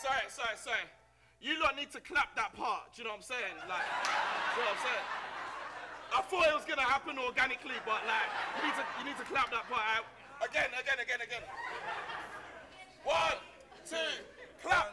sorry. You lot need to clap that part, do you know what I'm saying? Like, do you know what I'm saying? I thought it was gonna happen organically, but like, you need to clap that part out. Again. 1, 2, clap.